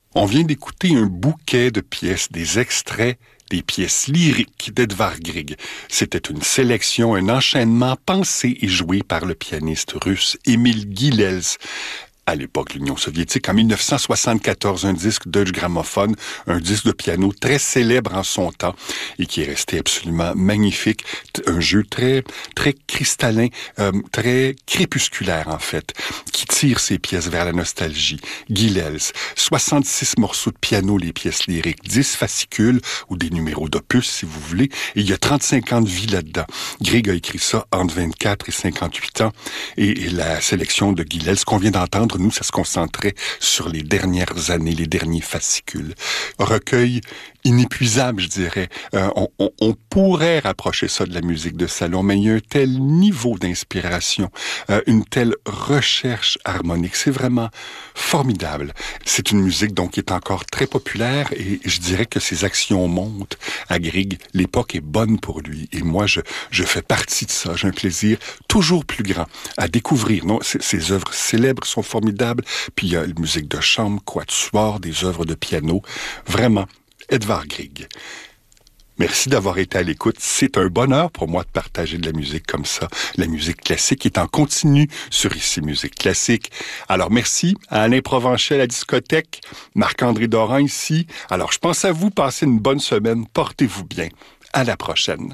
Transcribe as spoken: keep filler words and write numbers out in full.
On vient d'écouter un bouquet de pièces, des extraits des pièces lyriques d'Edvard Grieg. C'était une sélection, un enchaînement pensé et joué par le pianiste russe Émile Gilels. À l'époque de l'Union soviétique, en mille neuf cent soixante-quatorze, un disque Deutsche Grammophon, un disque de piano très célèbre en son temps et qui est resté absolument magnifique. Un jeu très, très cristallin, euh, très crépusculaire en fait, qui tire ses pièces vers la nostalgie. Gilels, soixante-six morceaux de piano, les pièces lyriques, dix fascicules ou des numéros d'opus si vous voulez, et il y a trente-cinq ans de vie là-dedans. Grieg a écrit ça entre vingt-quatre et cinquante-huit ans et, et la sélection de Gilels qu'on vient d'entendre, nous, ça se concentrait sur les dernières années, les derniers fascicules. Recueil inépuisable, je dirais. Euh, on, on, on pourrait rapprocher ça de la musique de salon, mais il y a un tel niveau d'inspiration, euh, une telle recherche harmonique. C'est vraiment formidable. C'est une musique donc qui est encore très populaire et je dirais que ses actions montent à Grieg. L'époque est bonne pour lui et moi, je, je fais partie de ça. J'ai un plaisir toujours plus grand à découvrir. Non, ses, ses œuvres célèbres sont formidables. Puis il y a la musique de chambre, quatuor, des œuvres de piano. Vraiment, Edvard Grieg. Merci d'avoir été à l'écoute. C'est un bonheur pour moi de partager de la musique comme ça. La musique classique est en continu sur Ici Musique Classique. Alors merci à Alain Provencher à la discothèque, Marc-André Doran ici. Alors je pense à vous, passez une bonne semaine, portez-vous bien. À la prochaine.